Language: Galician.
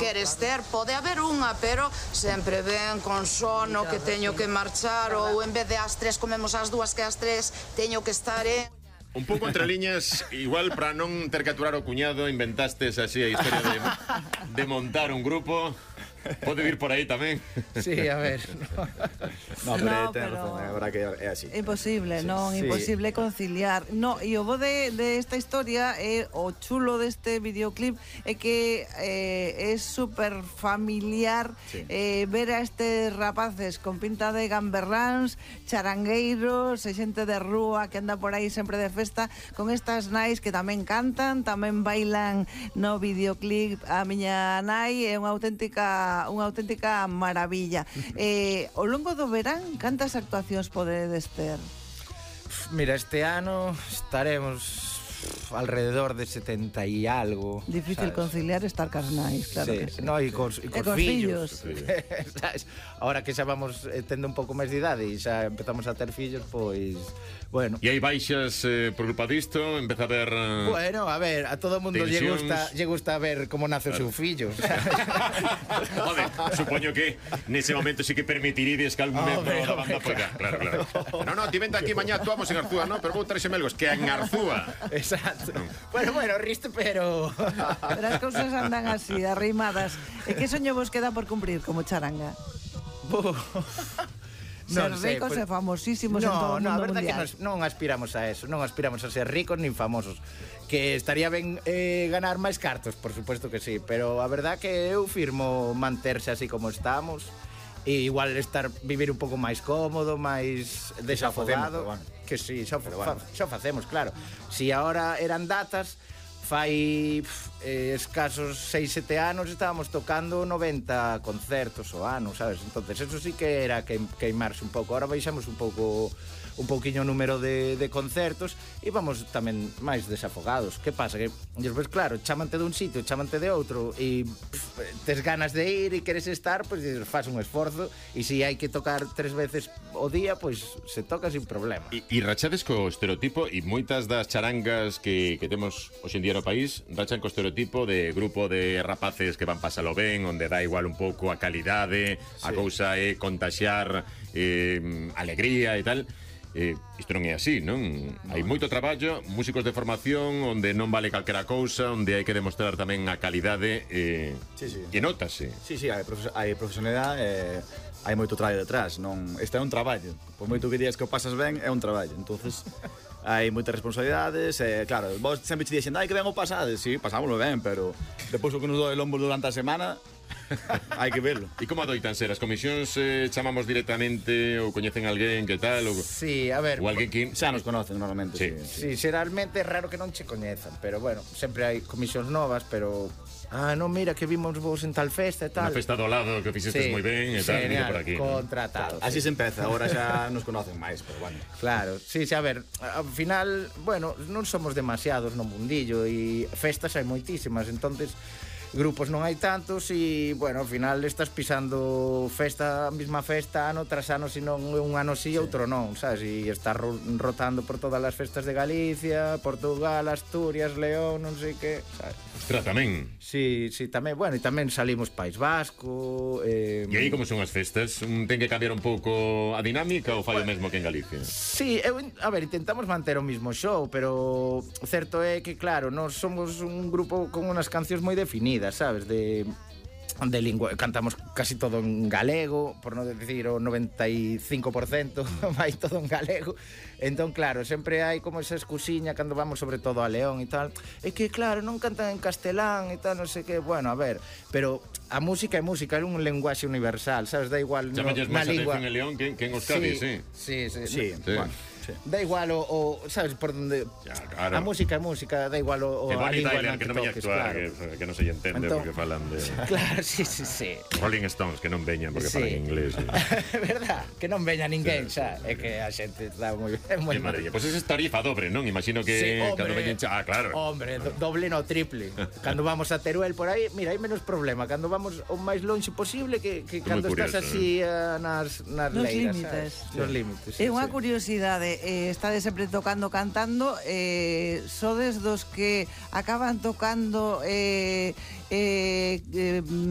queres ter? Pode haber unha, pero sempre ven con sono que teño que marchar, ou en vez de ás 3 comemos ás 2 que ás 3 teño que estar Un pouco entre liñas, igual para non ter que aturar o cuñado, inventastes así a historia de montar un grupo. Pode vir por aí tamén. Sí, a ver. No, pero ten razón, é verdad que é así. Imposible, non, imposible conciliar. No, e o bo de esta historia é o chulo deste videoclip é que é super familiar ver a estes rapaces con pinta de gamberráns, charangueiros, e xente de rúa que anda por aí sempre de festa, con estas nais que tamén cantan, tamén bailan no videoclip. A miña nai é unha auténtica maravilla. Ao longo do verán, cantas actuacións podedes ter? Mira, este ano estaremos alrededor de 70 e algo. Difícil, ¿sabes?, conciliar estar cas nais, claro, sí, que sí. No, e cos fillos. ¿Sabes? Ahora que xa vamos tendo un pouco máis de idade e xa empezamos a ter fillos, pois, bueno. E hai baixas por culpa disto, empeza a ver... Bueno, a ver, a todo mundo lle gusta ver como nace o seu fillo. Joder, supoño que nese momento sí que permitiríades que algún membro da banda fuera. Claro. No, ti vente aquí mañá, actuamos en Arzúa, no, pero vou traxe melgos, que en Arzúa. Exacto. Bueno, riste, pero as cousas andan así, arrimadas. E que soño vos queda por cumplir como charanga? Ser ricos e famosísimos en todo o mundo mundial. No, a verdade que non aspiramos a eso. Non aspiramos a ser ricos nin famosos. Que estaría ben ganar máis cartos, por suposto que sí. Pero a verdade que eu firmo manterse así como estamos. E igual vivir un pouco máis cómodo, máis desafogado. Que sí, xa facemos, claro. Si ahora eran datas, fai escasos 6-7 anos estábamos tocando 90 concertos ao ano, sabes? Entonces eso sí que era queimarse un pouco. Ahora baixamos un pouquiño o número de concertos e vamos tamén máis desafogados. Que pasa? Que despois, claro, chamante dun sitio, chamante de outro e tes ganas de ir e queres estar, pois faz un esforzo e se hai que tocar 3 veces o día, pois se toca sin problema. E rachades co estereotipo e moitas das charangas que temos hoxe en día no país rachan co estereotipo de grupo de rapaces que van pasalo ben, onde dá igual un pouco a calidade, a cousa é contaxiar alegría e tal. Isto non é así, non? Hai moito traballo, músicos de formación onde non vale calquera cousa, onde hai que demostrar tamén a calidade e nótase. Sí, hai profesionalidade, hai moito traballo detrás, non? Este é un traballo, por moito que días que o pasas ben, é un traballo, entonces hai moitas responsabilidades, claro, vos sempre te dixen, que ben o pasades, sí, pasámoslo ben, pero depois o que nos doi el lombo durante a semana hai que verlo. E como adoitan ser? As comisións chamamos directamente ou coñecen alguén que tal? Sí, a ver, ou alguén que xa nos conocen normalmente. Sí, xeralmente é raro que non che coñezan, pero bueno, sempre hai comisións novas, pero non, mira que vimos vos en tal festa e tal. Na festa do lado que fixestes moi ben e tal, mira por aquí. Contratado. Así se empeza, agora xa nos conocen máis, pero bueno. Claro, sí, a ver, ao final, bueno, non somos demasiados no mundillo e festas hai moitísimas, entonces grupos non hai tantos e, bueno, ao final estás pisando a mesma festa ano tras ano, senón un ano sí, outro non, sabes? E estás rotando por todas as festas de Galicia, Portugal, Asturias, León, non sei que, sabes? Ostras, tamén. Sí, tamén, bueno, e tamén salimos País Vasco. E aí como son as festas? Ten que cambiar un pouco a dinámica ou fai o mesmo que en Galicia? Sí, a ver, intentamos manter o mismo show, pero o certo é que, claro, nós somos un grupo con unas cancións moi definidas, sabes, de lingua, cantamos casi todo en galego, por non decir o 95% vai todo en galego. Entón, claro, sempre hai como esa excusiña cando vamos sobre todo a León e tal, é que, claro, non cantan en castelán e tal, non sei que, bueno, a ver, pero a música é música, é un lenguaxe universal, sabes, da igual na lingua. En León que en Euskadi, sí. Bueno, da igual sabes, por donde claro. A música é música, da igual a lingua Tyler, que non veña actuar, claro. que non se entende entón, porque falan de... Claro, sí. Rolling Stones, que non veñan porque falan inglés. Verdad, que non veña ninguén, xa, é que a xente está moi ben. Pois esa tarifa dobre, non? Imagino que cando veñen... claro. Hombre, doble no triple. Cando vamos a Teruel por aí, mira, hai menos problema. Cando vamos o máis lonxe posible que cando estás así nas leiras, nos límites. É unha curiosidade. Estades sempre tocando, cantando, sodes dos que acaban tocando